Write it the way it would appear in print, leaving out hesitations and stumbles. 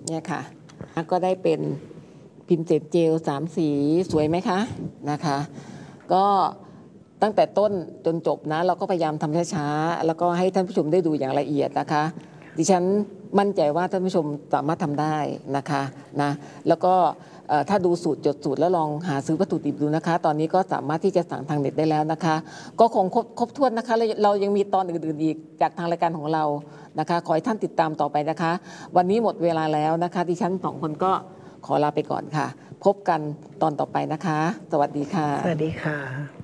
เนี่ยค่ะก็ได้เป็นพิมพ์เศษเจล3 สีสวยไหมคะนะคะก็ตั้งแต่ต้นจนจบนะเราก็พยายามทำช้าๆแล้วก็ให้ท่านผู้ชมได้ดูอย่างละเอียดนะคะดิฉันมั่นใจว่าท่านผู้ชมสามารถทำได้นะคะนะแล้วก็ถ้าดูสูตรจดสูตรแล้วลองหาซื้อวัตถุดิบดูนะคะตอนนี้ก็สามารถที่จะสั่งทางเน็ตได้แล้วนะคะก็คงครบถ้วนนะคะเรายังมีตอนอื่นๆอีกจากทางรายการของเรานะคะขอให้ท่านติดตามต่อไปนะคะวันนี้หมดเวลาแล้วนะคะดิฉัน2 คนก็ขอลาไปก่อนค่ะพบกันตอนต่อไปนะคะสวัสดีค่ะสวัสดีค่ะ